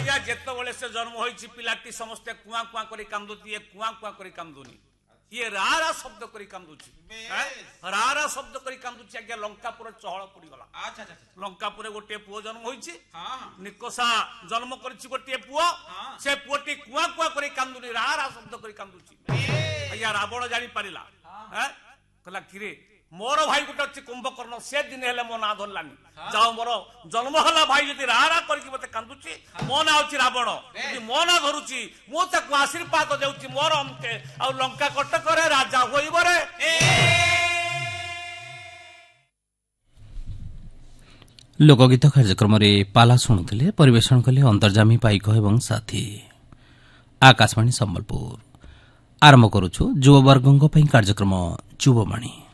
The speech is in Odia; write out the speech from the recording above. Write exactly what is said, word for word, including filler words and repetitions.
ଆଜ୍ଞା ଯେତେବେଳେ ସେ ଜନ୍ମ ହୋଇଛି ପିଲାଟି ସମସ୍ତେ କୁଆଁ କୁଆଁ କରି କାନ୍ଦୁଛି, ଏ କୁଆଁ କୁଆଁ କରି କାନ୍ଦୁନି, ଇଏ ରା ରା ଶବ୍ଦ କରି କାନ୍ଦୁଛି, ରା ରା ଶବ୍ଦ କରି କାନ୍ଦୁଛି। ଆଜ୍ଞା ଲଙ୍କାପୁର ଚହଳ ପଡିଗଲା। ଲଙ୍କାପୁରରେ ଗୋଟିଏ ପୁଅ ଜନ୍ମ ହୋଇଛି, ନିକୋଷା ଜନ୍ମ କରିଛି ଗୋଟିଏ ପୁଅ। ସେ ପୁଅଟି କୁଆଁ କୁଆଁ କରି କାନ୍ଦୁନି, ରା ରା ଶବ୍ଦ କରି କାନ୍ଦୁଛି। ଆଜ୍ଞା ରାବଣ ଜାଣିପାରିଲା, କହିଲା କିରେ ମୋର ଭାଇ ଗୋଟେ ଅଛି କୁମ୍ଭକର୍ଣ୍ଣ, ସେ ଦିନ ହେଲେ ମୋ ନାଁ ଧରିଲାନି, ଯାଅ ମୋର ଜନ୍ମ ହେଲା ଭାଇ ଯଦି ରା ରା କରିକି ମତେ କାନ୍ଦୁଛି, ମୋ ନାଁ ହଉଛି ରାବଣ, ଯଦି ମୋ ନାଁ ଧରୁଛି ମୁଁ ତାକୁ ଆଶୀର୍ବାଦ ଦେଉଛି ମୋର ଅନ୍ତେ ଆଉ ଲଙ୍କା କଟକରେ ରାଜା ହୋଇବରେ। ଲୋକଗୀତ କାର୍ଯ୍ୟକ୍ରମରେ ପାଲା ଶୁଣୁଥିଲେ, ପରିବେଷଣ କଲେ ଅନ୍ତର୍ଜାମୀ ପାଇକ ଏବଂ ସାଥୀ। ଆକାଶବାଣୀ ସମ୍ବଲପୁର। ଆରମ୍ଭ କରୁଛୁ ଯୁବବର୍ଗଙ୍କ ପାଇଁ କାର୍ଯ୍ୟକ୍ରମ ଯୁବବାଣୀ।